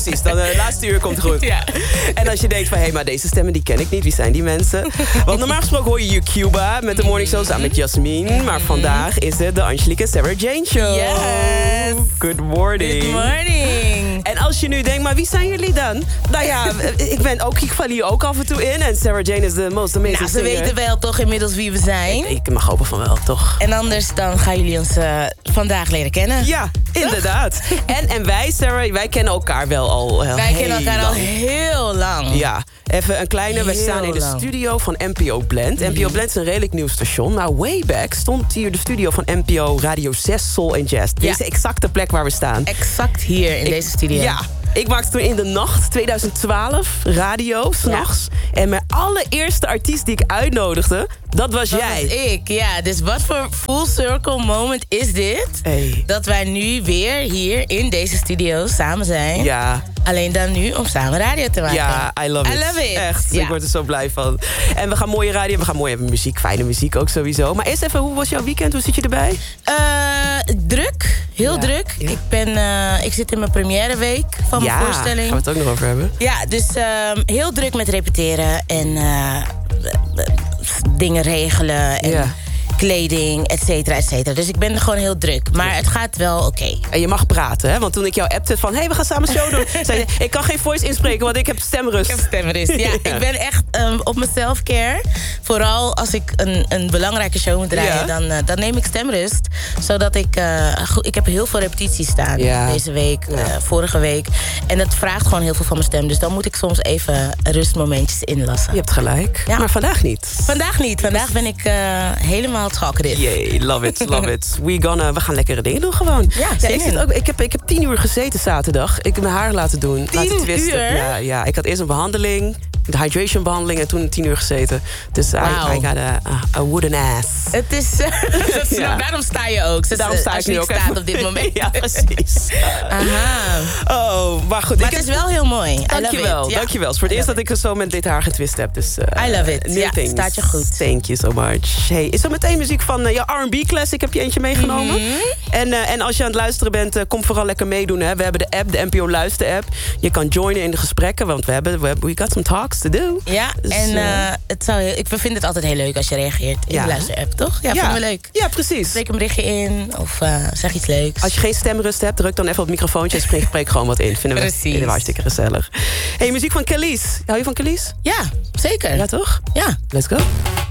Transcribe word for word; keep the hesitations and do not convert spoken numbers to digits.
Precies, dan de laatste uur komt goed. Ja. En als je denkt van, hé, hey, maar deze stemmen die ken ik niet. Wie zijn die mensen? Want normaal gesproken hoor je Cuba met de Morning Show samen met Jasmine. Maar vandaag is het de Angelique en Sarah Jane Show. Yes. Good morning. Good morning. En als je nu denkt, maar wie zijn jullie dan? Nou ja, ik ben ook, ik val hier ook af en toe in. En Sarah Jane is de most amazing Nou, ze singer. weten wel toch inmiddels wie we zijn. Ik, ik mag hopen van wel, toch? En anders dan gaan jullie ons uh, vandaag leren kennen. Ja, inderdaad. En, en wij, Sarah, wij kennen elkaar wel al uh, Wij heel kennen elkaar al lang. heel lang. Ja, even een kleine. We Heel staan in de lang. studio van N P O Blend. N P O Blend is een redelijk nieuw station. Maar way back stond hier de studio van N P O Radio zes Soul and Jazz. Deze Ja. exacte plek waar we staan. Exact hier in Ik- deze studio. Ja. Ik maakte toen in de nacht, twintig twaalf, radio, s'nachts. En mijn allereerste artiest die ik uitnodigde, dat was Dat jij. was ik, ja. Dus wat voor full circle moment is dit? Hey. Dat wij nu weer hier in deze studio samen zijn. Ja. Alleen dan nu om samen radio te maken. Ja, I love it. I love it. Echt, Ja. ik word er zo blij van. En we gaan mooie radio, we gaan mooie muziek, fijne muziek ook sowieso. Maar eerst even, hoe was jouw weekend? Hoe zit je erbij? Uh, druk, heel Ja, druk. ja. Ik, ben, uh, ik zit in mijn première week van mijn Ja, voorstelling. gaan we het ook nog over hebben. Ja, dus um, heel druk met repeteren en uh, dingen regelen en Ja. kleding, et cetera, et cetera. Dus ik ben gewoon heel druk. Maar het gaat wel oké. Okay. En je mag praten, hè? Want toen ik jou appte van, hé, hey, we gaan samen een show doen. zei je, ik kan geen voice inspreken, want ik heb stemrust. Ik heb stemrust. Ja, ik ben echt um, op mijn self-care. Vooral als ik een, een belangrijke show moet draaien, Ja. dan, uh, dan neem ik stemrust. Zodat ik... Uh, goed, ik heb heel veel repetities staan Ja. deze week, uh, Ja. vorige week. En dat vraagt gewoon heel veel van mijn stem. Dus dan moet ik soms even rustmomentjes inlassen. Je hebt gelijk, Ja. maar vandaag niet. Vandaag niet. Vandaag ben ik uh, helemaal het schalkerdit. Yay, love it, love it. We, gonna, we gaan lekkere dingen doen gewoon. Ja, ik, zin zit in. ook, ik, heb, ik heb tien uur gezeten zaterdag. Ik heb mijn haar laten doen. Tien laten twisten. uur? Ja, ja, ik had eerst een behandeling, de hydration behandeling, en toen tien uur gezeten. Dus I, Wauw. I got a, a, a wooden ass. Het is... Uh, dat snap- Ja. Daarom sta je ook. Dus, Daarom sta uh, ik nu ook staat even. op dit moment. Ja, precies. Aha. Oh, maar goed. Maar ik het heb- is wel heel mooi. I love Dankjewel, it. Ja. dankjewel. Het is voor het I eerst dat love ik er zo met dit haar getwist heb. Dus, uh, I love it. new Ja, things. staat je goed. Thank you so much. Hey, is er meteen muziek van uh, jouw R en B classic? Heb je eentje meegenomen? Mhm. En, uh, en als je aan het luisteren bent, uh, kom vooral lekker meedoen. Hè. We hebben de app, de N P O Luister app. Je kan joinen in de gesprekken, want we hebben, we hebben we got some talks to do. Ja, Dus, en uh, uh, het zou heel, ik vind het altijd heel leuk als je reageert in Ja. de luisterapp, toch? Ja, vinden we leuk. Ja, precies. Spreek een berichtje in of uh, zeg iets leuks. Als je geen stemrust hebt, druk dan even op het microfoontje en spreek, spreek gewoon wat in. Vinden we, Precies. vinden we hartstikke gezellig. Hey, muziek van Khalees. Hou je van Khalees? Ja, zeker. Ja, toch? Ja. Let's go.